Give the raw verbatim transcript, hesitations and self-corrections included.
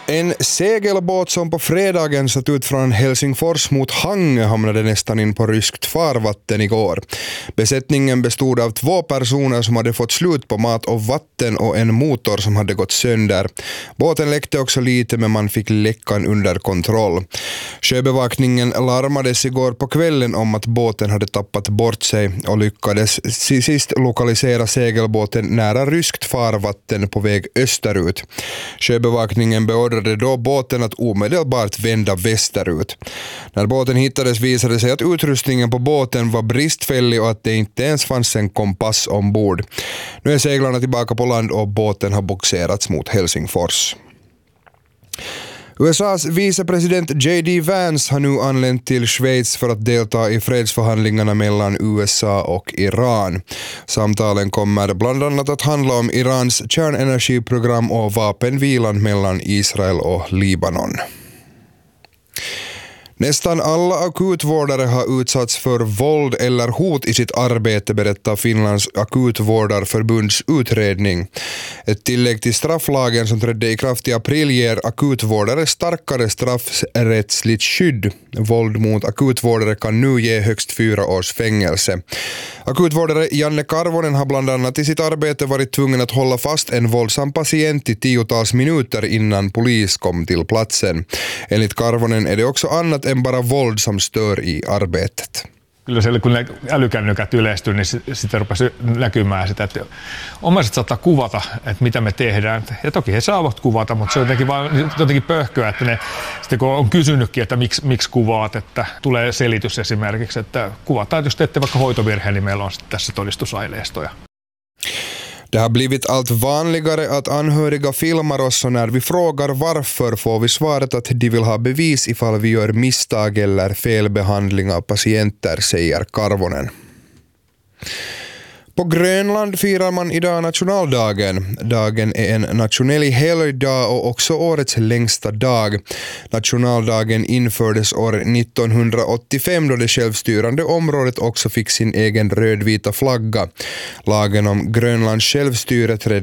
En segelbåt som på fredagen satt ut från Helsingfors mot Hangö hamnade nästan in på ryskt farvatten igår. Besättningen bestod av två personer som hade fått slut på mat och vatten och en motor som hade gått sönder. Båten läckte också lite, men man fick läckan under kontroll. Sjöbevakningen larmades igår på kvällen om att båten hade tappat bort sig och lyckades sist lokalisera segelbåten nära ryskt farvatten på väg österut. Sjöbevakningen beordrade då båten att omedelbart vända västerut. När båten hittades visade det sig att utrustningen på båten var bristfällig och att det inte ens fanns en kompass ombord. Nu är seglarna tillbaka på land och båten har boxerats mot Helsingfors. U S A:s vicepresident J D Vance har nu anlänt till Schweiz för att delta i fredsförhandlingarna mellan U S A och Iran. Samtalen kommer bland annat att handla om Irans kärnenergiprogram och vapenvilan mellan Israel och Libanon. Nästan alla akutvårdare har utsatts för våld eller hot i sitt arbete, berättar Finlands akutvårdarförbunds utredning. Ett tillägg till strafflagen som trädde i kraft i april ger akutvårdare starkare straffrättsligt skydd. Våld mot akutvårdare kan nu ge högst fyra års fängelse. Akutvårdare Janne Karvonen har bland annat i sitt arbete varit tvungen att hålla fast en våldsam patient i tiotals minuter innan polis kom till platsen. Enligt Karvonen är det också annat än bara våld som stör i arbetet. Kyllä siellä, kun älykännykät yleistyy, niin sitten rupesi näkymään sitä, että omaiset saattaa kuvata, että mitä me tehdään. Ja toki he saavat kuvata, mutta se on jotenkin, vaan, jotenkin pöhköä, että ne, sitten kun on kysynytkin, että miksi, miksi kuvaat, että tulee selitys esimerkiksi, että kuvataan, että jos teette vaikka hoitovirheen, niin meillä on sitten tässä todistusaineistoja. Det har blivit allt vanligare att anhöriga filmar oss, och när vi frågar varför får vi svaret att de vill ha bevis ifall vi gör misstag eller felbehandling av patienter, säger Karvonen. På Grönland firar man idag nationaldagen. Dagen är en nationell helgdag och också årets längsta dag. Nationaldagen infördes år nittonhundraåttiofem då det självstyrande området också fick sin egen rödvita flagga. Lagen om Grönlands självstyre trädde